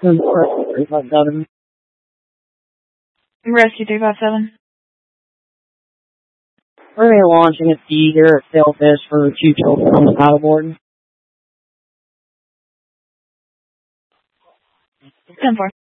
Rescue 357. Rescue 357. We're going to be launching at sea here at Sailfish for 2 children on the paddleboard. 10-4.